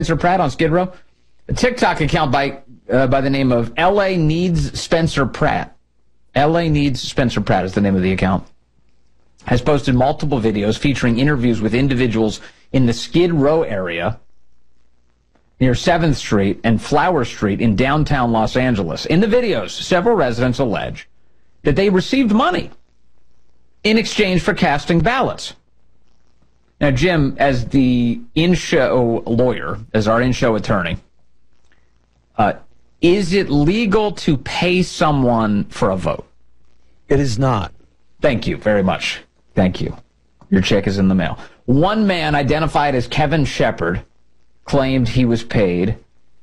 Spencer Pratt on Skid Row. A TikTok account by the name of LA Needs Spencer Pratt. LA Needs Spencer Pratt is the name of the account. Has posted multiple videos featuring interviews with individuals in the Skid Row area near 7th Street and Flower Street in downtown Los Angeles. In the videos, several residents allege that they received money in exchange for casting ballots. Now, Jim, as the in-show lawyer, as our in-show attorney, is it legal to pay someone for a vote? It is not. Thank you very much. Thank you. Your check is in the mail. One man identified as Kevin Shepard claimed he was paid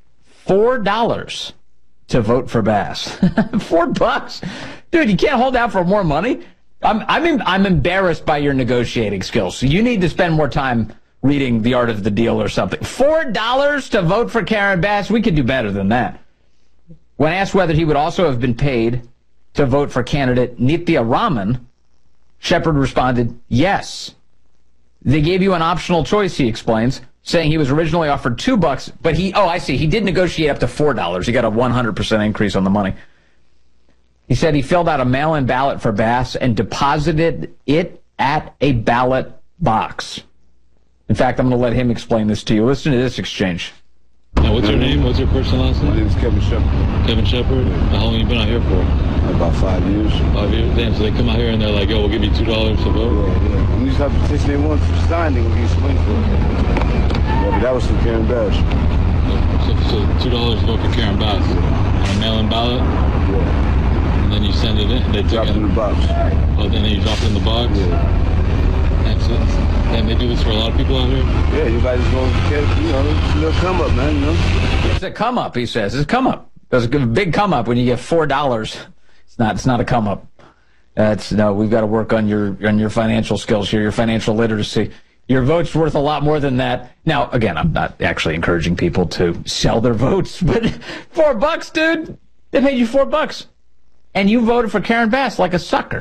$4 to vote for Bass. $4? Dude, you can't hold out for more money? I'm embarrassed by your negotiating skills. So you need to spend more time reading The Art of the Deal or something. $4 to vote for Karen Bass? We could do better than that. When asked whether he would also have been paid to vote for candidate Nithya Raman, Shepard responded, yes. They gave you an optional choice, he explains, saying he was originally offered $2, but he did negotiate up to $4. He got a 100% increase on the money. He said he filled out a mail-in ballot for Bass and deposited it at a ballot box. In fact, I'm going to let him explain this to you. Listen to this exchange. Now, what's your name? What's your first and last name? My name is Kevin Shepard. Kevin Shepard? How long have you been out here for? About 5 years. 5 years? Damn, so they come out here and they're like, yo, we'll give you $2 to vote? Yeah. And these type of petition they want to sign, they will give you some money for it. Yeah, but that was from Karen Bass. So $2 to vote for Karen Bass. On a mail-in ballot? Yeah. And then you send it in? They drop it in the box. Oh, then you drop it in the box? Yeah. And they do this for a lot of people out here? Yeah, you guys going to get, it's a little come up, man, you know? It's a come up, he says. It's a come up. There's a big come up when you get $4. It's not a come up. No, we've got to work on your financial skills here, your financial literacy. Your vote's worth a lot more than that. Now, again, I'm not actually encouraging people to sell their votes, but $4, dude. They paid you $4. And you voted for Karen Bass like a sucker.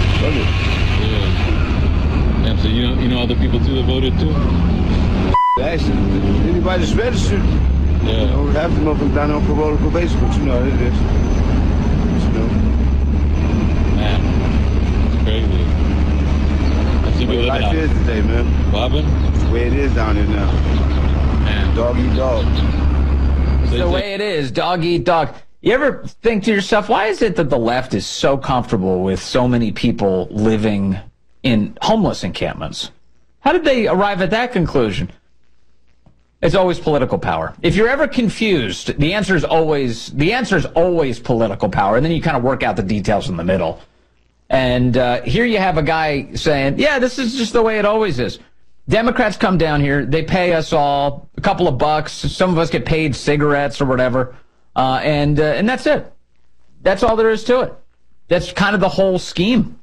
Yeah, so you know other people too that voted too? Actually, anybody that's registered. Yeah. You know, half the motherfuckers down on parole probation, but you know how it is. You know. Man, it's crazy. I see people life is today, man. What happened? It's the way it is down here now. Man. Dog eat dog. It's the way it is. Dog eat dog. You ever think to yourself, why is it that the left is so comfortable with so many people living in homeless encampments? How did they arrive at that conclusion? It's always political power. If you're ever confused, the answer is always political power, and then you kind of work out the details in the middle. And here you have a guy saying, yeah, this is just the way it always is. Democrats come down here, they pay us all a couple of bucks. Some of us get paid cigarettes or whatever, and that's it. That's all there is to it. That's kind of the whole scheme.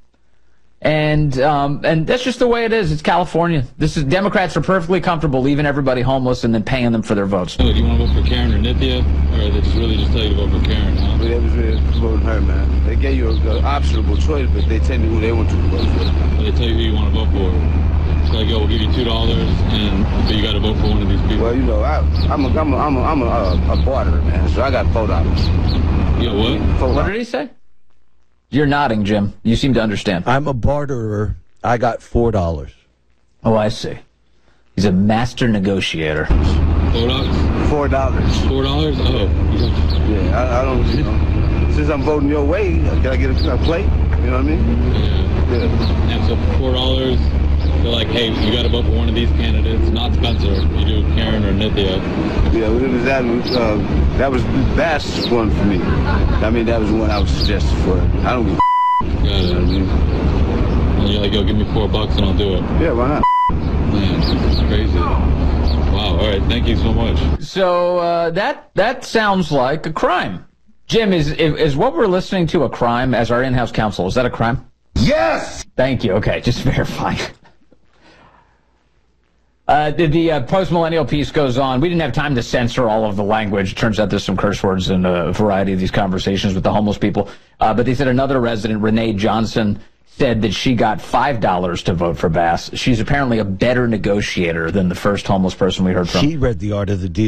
And that's just the way it is. It's California. Democrats are perfectly comfortable leaving everybody homeless and then paying them for their votes. Do you want to vote for Karen or Nithya? Or they just really just tell you to vote for Karen, huh? But they was really voting her, man. They gave you an optional choice, but they tell you who they want you to vote for. But they tell you who you want to vote for. It's like, yo, we'll give you $2, but you got to vote for one of these people. Well, you know, I'm a barterer, man. So I got $4. Yo, what? What did he say? You're nodding, Jim. You seem to understand. I'm a barterer. I got $4. Oh, I see. He's a master negotiator. $4? $4. $4? Oh. Yeah, I don't, you know. Since I'm voting your way, can I get a plate? You know what I mean? Yeah. And so for $4, they're like, hey, you got to vote for one of these candidates, not Spencer. You do Karen or Nithya. Yeah, well, it was that was Bass's one for me. I mean, that was the one I was suggested for. I don't give a Got it. You know what I mean? And you're like, yo, give me $4 and I'll do it. Yeah, why not? Man, it's crazy. Wow, all right, thank you so much. So that sounds like a crime. Jim, is what we're listening to a crime as our in-house counsel? Is that a crime? Yes! Thank you. Okay, just verifying. The post-millennial piece goes on. We didn't have time to censor all of the language. Turns out there's some curse words in a variety of these conversations with the homeless people. But they said another resident, Renee Johnson, said that she got $5 to vote for Bass. She's apparently a better negotiator than the first homeless person we heard from. She read The Art of the Deal.